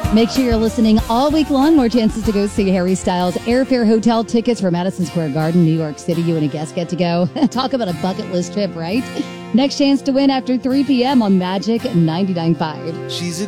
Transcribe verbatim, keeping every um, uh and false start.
Make sure you're listening all week long. More chances to go see Harry Styles. Airfare, hotel tickets for Madison Square Garden, New York City. You and a guest get to go. Talk about a bucket list trip, right? Next chance to win after three p.m. on Magic ninety-nine point five. She's a